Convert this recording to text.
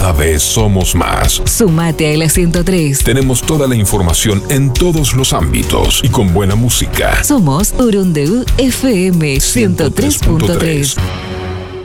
cada vez somos más. Sumate a la 103. Tenemos toda la información en todos los ámbitos y con buena música. Somos Urundeú FM 103.3.